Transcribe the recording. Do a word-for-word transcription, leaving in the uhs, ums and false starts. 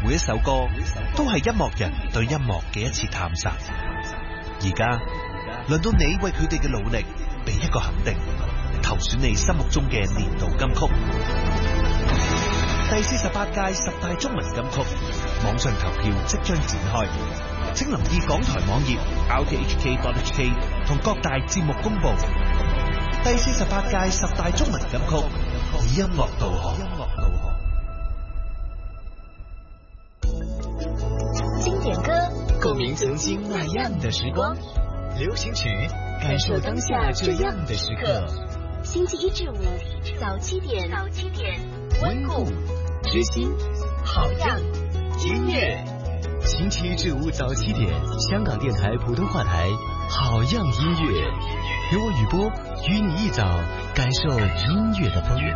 每一首歌都係音樂人對音樂嘅一次探索。而家輪到你為佢哋嘅努力俾一個肯定，投選你心目中嘅年度金曲。第四十八屆十大中文金曲網上投票即將展開，請留意港台網頁 r t h k dot h k 同各大節目公布。第四十八屆十大中文金曲以音樂導航。 經典歌，共鳴曾經那樣的時光；流行曲，感受當下這樣的時刻。 星期一至五早七點，早七點， 溫故知新，好樣音樂。星期一至五早七點，香港電台普通話台，好樣音樂，由我雨波與你一早感受音樂的風。